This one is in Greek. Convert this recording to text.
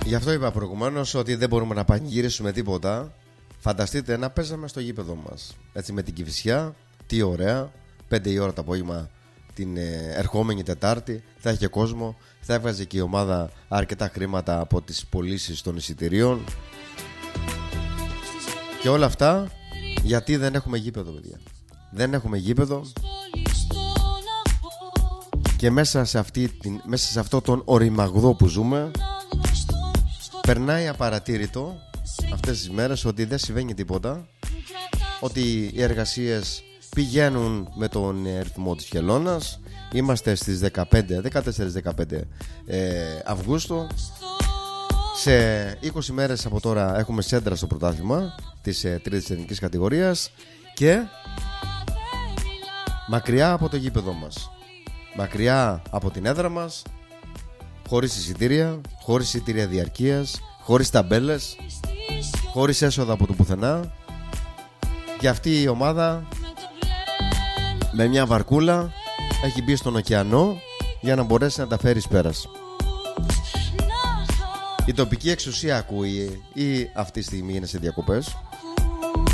Γι' αυτό είπα προηγουμένως ότι δεν μπορούμε να πανηγυρίσουμε τίποτα. Φανταστείτε να παίζαμε στο γήπεδο μας. Έτσι με την Κηφισιά, τι ωραία. 5 η ώρα το απόγευμα την ερχόμενη Τετάρτη. Θα είχε κόσμο. Θα έβγαζε και η ομάδα αρκετά χρήματα από τις πωλήσεις των εισιτηρίων. Και όλα αυτά γιατί δεν έχουμε γήπεδο, παιδιά. Δεν έχουμε γήπεδο. Και μέσα σε αυτό τον οριμαγδό που ζούμε, περνάει απαρατήρητο αυτές τις μέρες ότι δεν συμβαίνει τίποτα, ότι οι εργασίες πηγαίνουν με τον ρυθμό της χελώνας. Είμαστε στις 14-15 Αυγούστου. Σε 20 μέρες από τώρα έχουμε σέντρα στο πρωτάθλημα της τρίτης εθνικής κατηγορίας και μακριά από το γήπεδο μας, μακριά από την έδρα μας, χωρίς εισιτήρια, χωρίς εισιτήρια διαρκείας, χωρίς ταμπέλες, χωρίς έσοδα από το πουθενά. Και αυτή η ομάδα με μια βαρκούλα έχει μπει στον ωκεανό για να μπορέσει να τα φέρει πέρας. Η τοπική εξουσία ακούει ή αυτή τη στιγμή είναι σε διακοπές.